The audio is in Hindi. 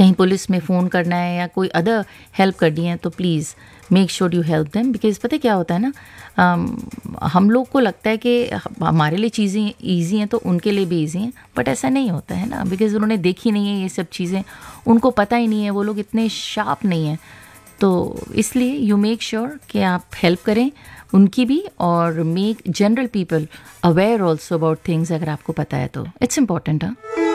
कहीं पुलिस में फ़ोन करना है या कोई अदर हेल्प करनी है तो please make sure you help them, because पता है क्या होता है ना, हम लोग को लगता है कि हमारे लिए चीज़ें ईजी हैं तो उनके लिए भी ईजी हैं, बट ऐसा नहीं होता है ना, बिकॉज उन्होंने देखी नहीं है ये सब चीज़ें, उनको पता ही नहीं है, वो लोग इतने शार्प नहीं हैं। तो इसलिए यू मेक श्योर कि आप हेल्प करें उनकी भी, और make general people aware also about things, अगर आपको पता है तो इट्स इम्पॉर्टेंट। हाँ,